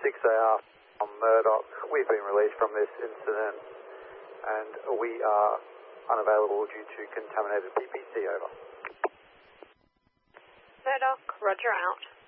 6AR on Murdoch. We've been released from this incident and we are unavailable due to contaminated PPC, over. Murdoch, roger out.